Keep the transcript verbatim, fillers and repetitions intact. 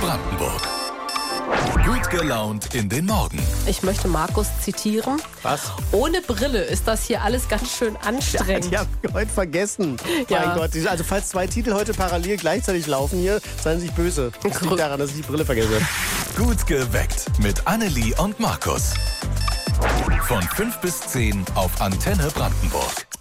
Brandenburg. Gut gelaunt in den Morgen. Ich möchte Markus zitieren. Was? Ohne Brille ist das hier alles ganz schön anstrengend. Ja, die habe ich heute vergessen. Ja. Mein Gott. Also falls zwei Titel heute parallel gleichzeitig laufen hier, seien Sie nicht böse. Das liegt daran, dass ich die Brille vergesse. Gut geweckt mit Annelie und Markus. Von fünf bis zehn auf Antenne Brandenburg.